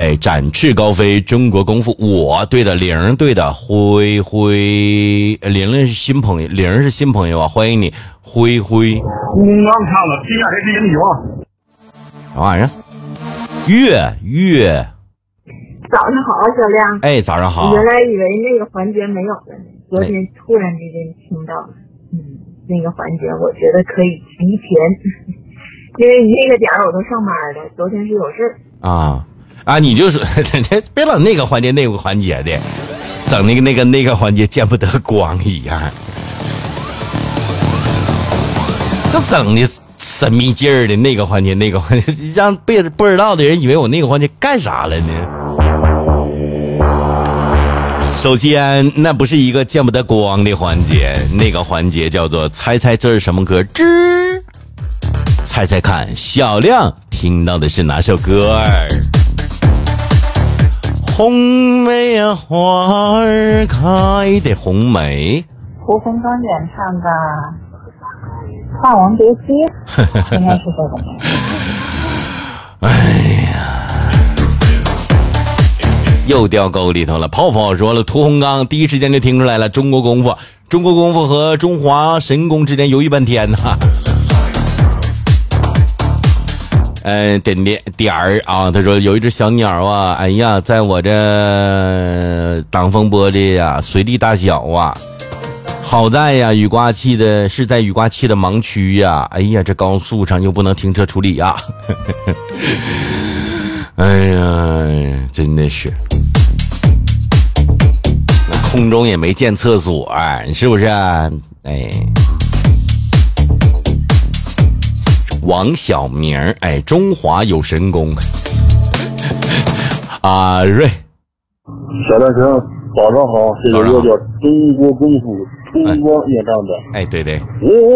哎，展翅高飞，中国功夫，我对的，玲对的，灰灰，玲玲是新朋友，玲是新朋友啊，欢迎你，灰灰。 刚看了，今天这是英雄。 啥玩意儿？月。 早上好，小亮。 哎，早上好。 原来以为那个环节没有了呢，昨天突然之间听到，那个环节，我觉得可以提前，因为那个点我都上班了，昨天是有事啊，你就是别老那个环节的，整那个环节见不得光一样，就整的神秘劲儿的那个环节，让不知道的人以为我那个环节干啥了呢？首先，那不是一个见不得光的环节，那个环节叫做猜猜这是什么歌？猜猜看，小亮听到的是哪首歌儿？红梅花儿开的红梅， 胡红刚演唱的《霸王别姬》，应该是这个。 哎呀！又掉沟里头了。泡泡说了，屠洪刚第一时间就听出来了，中国功夫和中华神功之间犹豫半天呐。点儿啊，他说有一只小鸟啊，哎呀，在我这挡风玻璃呀，随地大小啊。好在呀，是在雨刮器的盲区呀，哎呀，这高速上又不能停车处理呀。哎呀，真的是，那空中也没建厕所，是不是？哎，王小明，哎，中华有神功。阿瑞， 小大哥，早上好，这首歌叫《中国功夫》，春光演唱的。 哎，对对。 我